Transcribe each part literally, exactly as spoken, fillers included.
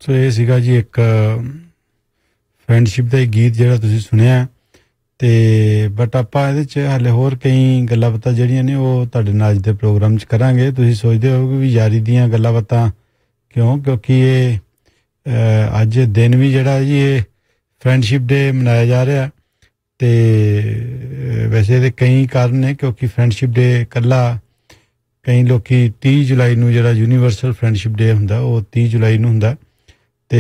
ਸੋ ਇਹ ਸੀਗਾ ਜੀ ਇੱਕ ਫਰੈਂਡਸ਼ਿਪ ਦਾ ਹੀ ਗੀਤ ਜਿਹੜਾ ਤੁਸੀਂ ਸੁਣਿਆ ਤੇ ਬਟ ਆਪਾਂ ਇਹਦੇ 'ਚ ਹਾਲੇ ਹੋਰ ਕਈ ਗੱਲਾਂ ਬਾਤਾਂ ਜਿਹੜੀਆਂ ਨੇ ਉਹ ਤੁਹਾਡੇ ਨਾਲ ਅੱਜ ਦੇ ਪ੍ਰੋਗਰਾਮ 'ਚ ਕਰਾਂਗੇ। ਤੁਸੀਂ ਸੋਚਦੇ ਹੋਗੇ ਵੀ ਯਾਰੀ ਦੀਆਂ ਗੱਲਾਂ ਬਾਤਾਂ ਕਿਉਂ, ਕਿਉਂਕਿ ਇਹ ਅੱਜ ਦਿਨ ਵੀ ਜਿਹੜਾ ਜੀ ਇਹ ਫਰੈਂਡਸ਼ਿਪ ਡੇ ਮਨਾਇਆ ਜਾ ਰਿਹਾ ਤੇ ਵੈਸੇ ਇਹਦੇ ਕਈ ਕਾਰਨ ਨੇ, ਕਿਉਂਕਿ ਫਰੈਂਡਸ਼ਿਪ ਡੇ ਇਕੱਲਾ ਕਈ ਲੋਕੀ ਤੀਹ ਜੁਲਾਈ ਨੂੰ ਜਿਹੜਾ ਯੂਨੀਵਰਸਲ ਫਰੈਂਡਸ਼ਿਪ ਡੇ ਹੁੰਦਾ ਉਹ ਤੀਹ ਜੁਲਾਈ ਨੂੰ ਹੁੰਦਾ ਤੇ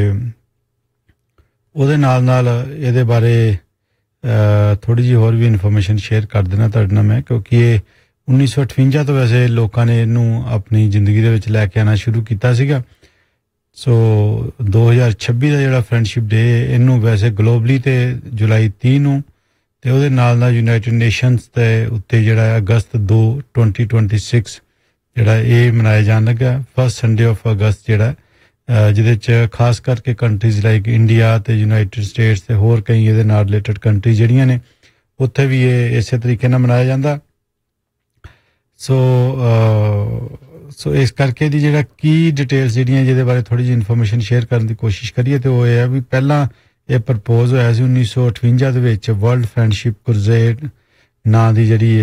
ਉਹਦੇ ਨਾਲ ਨਾਲ ਇਹਦੇ ਬਾਰੇ ਥੋੜ੍ਹੀ ਜਿਹੀ ਹੋਰ ਵੀ ਇਨਫੋਰਮੇਸ਼ਨ ਸ਼ੇਅਰ ਕਰ ਦੇਣਾ ਤੁਹਾਡੇ ਨਾਲ ਮੈਂ, ਕਿਉਂਕਿ ਇਹ ਉੱਨੀ ਸੌ ਅਠਵੰਜਾ ਤੋਂ ਵੈਸੇ ਲੋਕਾਂ ਨੇ ਇਹਨੂੰ ਆਪਣੀ ਜ਼ਿੰਦਗੀ ਦੇ ਵਿੱਚ ਲੈ ਕੇ ਆਉਣਾ ਸ਼ੁਰੂ ਕੀਤਾ ਸੀਗਾ। ਸੋ ਦੋ ਹਜ਼ਾਰ ਛੱਬੀ ਦਾ ਜਿਹੜਾ ਫਰੈਂਡਸ਼ਿਪ ਡੇ ਇਹਨੂੰ ਵੈਸੇ ਗਲੋਬਲੀ ਤੇ ਜੁਲਾਈ ਤੀਹ ਨੂੰ ਤੇ ਉਹਦੇ ਨਾਲ ਨਾਲ ਯੂਨਾਈਟਿਡ ਨੇਸ਼ਨਸ ਦੇ ਉੱਤੇ ਜਿਹੜਾ ਅਗਸਤ ਦੋ ਟਵੰਟੀ ਟਵੰਟੀ ਸਿਕਸ ਜਿਹੜਾ ਇਹ ਮਨਾਇਆ ਜਾਣ ਲੱਗਾ ਫਸਟ ਸੰਡੇ ਆਫ ਅਗਸਤ ਜਿਹੜਾ ਜਿਹਦੇ 'ਚ ਖਾਸ ਕਰਕੇ ਕੰਟਰੀਜ਼ ਲਾਈਕ ਇੰਡੀਆ ਤੇ ਯੂਨਾਈਟਿਡ ਸਟੇਟਸ ਤੇ ਹੋਰ ਕਈ ਇਹਦੇ ਨਾਲ ਰਿਲੇਟਡ ਕੰਟਰੀ ਜਿਹੜੀਆਂ ਨੇ ਉੱਥੇ ਵੀ ਇਹ ਇਸੇ ਤਰੀਕੇ ਨਾਲ ਮਨਾਇਆ ਜਾਂਦਾ। ਸੋ ਸੋ ਇਸ ਕਰਕੇ ਦੀ ਜਿਹੜਾ ਕੀ ਡਿਟੇਲਸ ਜਿਹੜੀਆਂ ਜਿਹਦੇ ਬਾਰੇ ਥੋੜ੍ਹੀ ਜਿਹੀ ਇਨਫੋਰਮੇਸ਼ਨ ਸ਼ੇਅਰ ਕਰਨ ਦੀ ਕੋਸ਼ਿਸ਼ ਕਰੀਏ ਤੇ ਉਹ ਇਹ ਹੈ ਵੀ ਪਹਿਲਾਂ ਇਹ ਪ੍ਰਪੋਜ਼ ਹੋਇਆ ਸੀ ਉੱਨੀ ਸੌ ਅਠਵੰਜਾ ਦੇ ਵਿੱਚ ਵਰਲਡ ਫਰੈਂਡਸ਼ਿਪ ਕਰੂਸੇਡ ਨਾਂ ਦੀ ਜਿਹੜੀ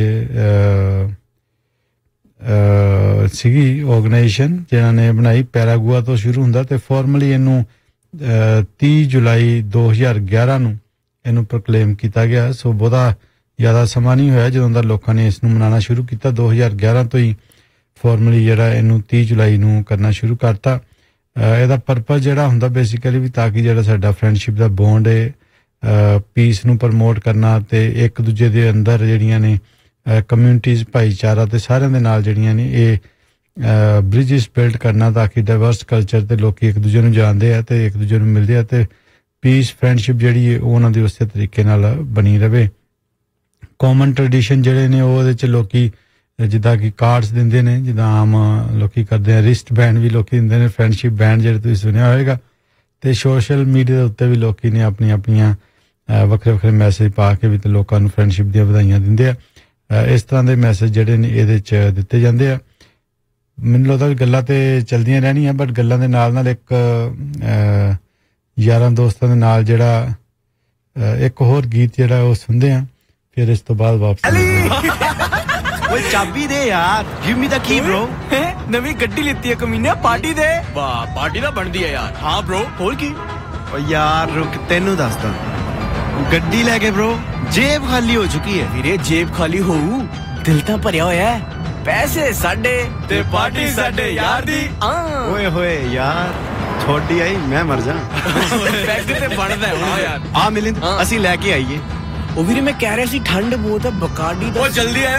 ਸੀਗੀ ਆਰਗੇਨਾਈਜੇਸ਼ਨ ਜਿਹਨਾਂ ਨੇ ਬਣਾਈ, ਪੈਰਾਗੁਆ ਤੋਂ ਸ਼ੁਰੂ ਹੁੰਦਾ ਤੇ ਫਾਰਮਲੀ ਇਹਨੂੰ ਤੀਹ ਜੁਲਾਈ ਦੋ ਹਜ਼ਾਰ ਗਿਆਰਾਂ ਨੂੰ ਇਹਨੂੰ ਪ੍ਰੋਕਲੇਮ ਕੀਤਾ ਗਿਆ। ਸੋ ਬਹੁਤਾ ਜ਼ਿਆਦਾ ਸਮਾਂ ਨਹੀਂ ਹੋਇਆ ਜਦੋਂ ਦਾ ਲੋਕਾਂ ਨੇ ਇਸ ਨੂੰ ਮਨਾਉਣਾ ਸ਼ੁਰੂ ਕੀਤਾ, ਦੋ ਹਜ਼ਾਰ ਗਿਆਰਾਂ ਤੋਂ ਹੀ ਫਾਰਮਲੀ ਜਿਹੜਾ ਇਹਨੂੰ ਤੀਹ ਜੁਲਾਈ ਨੂੰ ਕਰਨਾ ਸ਼ੁਰੂ ਕਰਤਾ। ਇਹਦਾ ਪਰਪਸ ਜਿਹੜਾ ਹੁੰਦਾ ਬੇਸਿਕਲੀ ਵੀ ਤਾਂ ਕਿ ਜਿਹੜਾ ਸਾਡਾ ਫਰੈਂਡਸ਼ਿਪ ਦਾ ਬੌਂਡ ਹੈ ਪੀਸ ਨੂੰ ਪ੍ਰਮੋਟ ਕਰਨਾ ਤੇ ਇੱਕ ਦੂਜੇ ਦੇ ਅੰਦਰ ਜਿਹੜੀਆਂ ਨੇ ਕਮਿਊਨਿਟੀਜ਼ ਭਾਈਚਾਰਾ ਤੇ ਸਾਰਿਆਂ ਦੇ ਨਾਲ ਜਿਹੜੀਆਂ ਨੇ ਇਹ ਬ੍ਰਿਜਿਸ ਬਿਲਡ ਕਰਨਾ ਤਾਂ ਕਿ ਡਾਇਵਰਸ ਕਲਚਰ ਤੇ ਲੋਕੀ ਇੱਕ ਦੂਜੇ ਨੂੰ ਜਾਣਦੇ ਆ ਤੇ ਇੱਕ ਦੂਜੇ ਨੂੰ ਮਿਲਦੇ ਆ ਤੇ ਪੀਸ ਫਰੈਂਡਸ਼ਿਪ ਜਿਹੜੀ ਹੈ ਉਹ ਉਹਨਾਂ ਦੀ ਉਸੇ ਤਰੀਕੇ ਨਾਲ ਬਣੀ ਰਵੇ। ਕਾਮਨ ਟ੍ਰੈਡੀਸ਼ਨ ਜਿਹੜੇ ਨੇ ਉਹ ਉਹਦੇ 'ਚ ਲੋਕੀ ਜਿੱਦਾਂ ਕਿ ਕਾਰਡਸ ਦਿੰਦੇ ਨੇ, ਜਿੱਦਾਂ ਆਮ ਲੋਕੀ ਕਰਦੇ ਆ, ਰਿਸਟ ਬੈਂਡ ਵੀ ਲੋਕੀ ਦਿੰਦੇ ਨੇ, ਫਰੈਂਡਸ਼ਿਪ ਬੈਂਡ ਜਿਹੜੇ ਤੁਸੀਂ ਸੁਣਿਆ ਹੋਏਗਾ ਤੇ ਸੋਸ਼ਲ ਮੀਡੀਆ ਦੇ ਉੱਤੇ ਵੀ ਲੋਕੀ ਨੇ ਆਪਣੀਆਂ ਆਪਣੀਆਂ ਵੱਖਰੇ ਵੱਖਰੇ ਮੈਸੇਜ ਪਾ ਕੇ ਵੀ ਤੇ ਲੋਕਾਂ ਨੂੰ ਫਰੈਂਡਸ਼ਿਪ ਦੀਆਂ ਵਧਾਈਆਂ ਦਿੰਦੇ ਆ। ਇਸ ਤਰ੍ਹਾਂ ਦੇ ਮੈਸੇਜ ਜਿਹੜੇ ਨੇ ਇਹਦੇ 'ਚ ਦਿੱਤੇ ਜਾਂਦੇ ਆ। ਮੈਨੂੰ ਲੱਗਦਾ ਵੀ ਗੱਲਾਂ ਤੇ ਚਲਦੀਆਂ ਰਹਿਣੀਆਂ ਬਟ ਗੱਲਾਂ ਦੇ ਨਾਲ ਨਾਲ ਇੱਕ ਯਾਰਾਂ ਦੋਸਤਾਂ ਦੇ ਨਾਲ ਜਿਹੜਾ ਇੱਕ ਹੋਰ ਗੀਤ ਜਿਹੜਾ ਉਹ ਸੁਣਦੇ ਆ, ਫਿਰ ਇਸ ਤੋਂ ਬਾਅਦ ਵਾਪਸ ਓਏ ਚਾਬੀ ਦੇ ਯਾਰ, ਗਿਵ ਮੀ ਦਾ ਕੀ ਬ్రో। ਨਵੀਂ ਗੱਡੀ ਲਿੱਤੀ ਹੈ ਕਮੀਨੇ, ਪਾਰਟੀ ਦੇ। ਵਾਹ ਪਾਰਟੀ ਤਾਂ ਬਣਦੀ ਹੈ ਯਾਰ। ਹਾਂ ਬ్రో, ਹੋਰ ਕੀ। ਓ ਯਾਰ ਰੁਕ ਤੈਨੂੰ ਦੱਸਦਾ, ਗੱਡੀ ਲੈ ਕੇ ਬ్రో ਜੇਬ ਖਾਲੀ ਹੋ ਚੁੱਕੀ ਹੈ। ਵੀਰੇ ਜੇਬ ਖਾਲੀ ਹੋਊ, ਦਿਲ ਤਾਂ ਭਰਿਆ ਹੋਇਆ ਹੈ। ਪੈਸੇ ਸਾਡੇ ਤੇ ਪਾਰਟੀ ਸਾਡੇ ਯਾਰ ਦੀ। ਓਏ ਹੋਏ ਯਾਰ ਛੋਟੀ ਆਈ ਮੈਂ ਮਰ ਜਾ। ਪੈਗ ਤੇ ਬਣਦਾ ਹੈ ਯਾਰ। ਆ ਮਿਲਿੰਦ ਅਸੀਂ ਲੈ ਕੇ ਆਈਏ। ਉਹ ਵੀਰੇ ਮੈਂ ਕਹਿ ਰਿਹਾ ਸੀ ਠੰਡ ਬਹੁਤ ਹੈ, ਬਕਾਡੀ ਦਾ। ਉਹ ਜਲਦੀ ਆਇਓ।